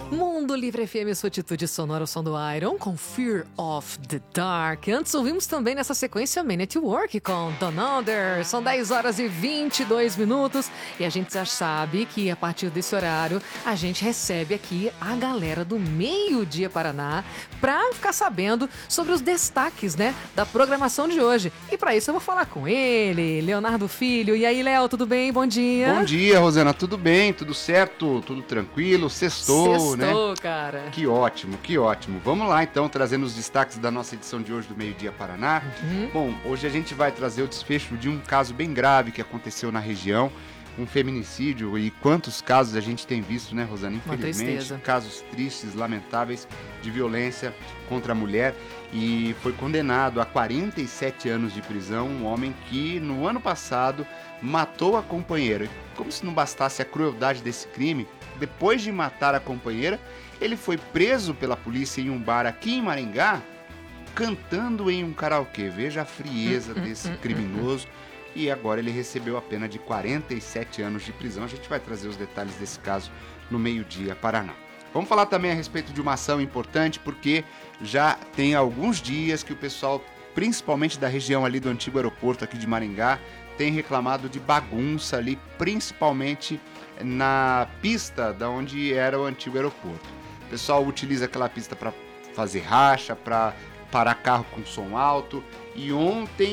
Mundo Livre FM, sua atitude sonora, o som do Iron, com Fear of the Dark. Antes ouvimos também nessa sequência Man at Work com Down Under. São 10 horas e 22 minutos e a gente já sabe que a partir desse horário a gente recebe aqui a galera do Meio-Dia Paraná pra ficar sabendo sobre os destaques, né, da programação de hoje. E pra isso eu vou falar com ele, Leonardo Filho. E aí, Léo, tudo bem? Bom dia. Bom dia, Rosana. Tudo bem? Tudo certo? Tudo tranquilo? Sextou, né? Sextou, cara. Que ótimo, que ótimo. Vamos lá, então, trazendo os destaques da nossa edição de hoje do Meio-Dia Paraná. Bom, hoje a gente vai trazer o desfecho de um caso bem grave que aconteceu na região, um feminicídio. E quantos casos a gente tem visto, né, Rosana? Infelizmente, casos tristes, lamentáveis de violência contra a mulher. E foi condenado a 47 anos de prisão um homem que, no ano passado, matou a companheira. Como se não bastasse a crueldade desse crime, depois de matar a companheira, ele foi preso pela polícia em um bar aqui em Maringá, cantando em um karaokê. Veja a frieza desse criminoso. E agora ele recebeu a pena de 47 anos de prisão. A gente vai trazer os detalhes desse caso no Meio-Dia Paraná. Vamos falar também a respeito de uma ação importante, porque já tem alguns dias que o pessoal, principalmente da região ali do antigo aeroporto aqui de Maringá, tem reclamado de bagunça ali, principalmente na pista da onde era o antigo aeroporto. O pessoal utiliza aquela pista para fazer racha, para parar carro com som alto. E ontem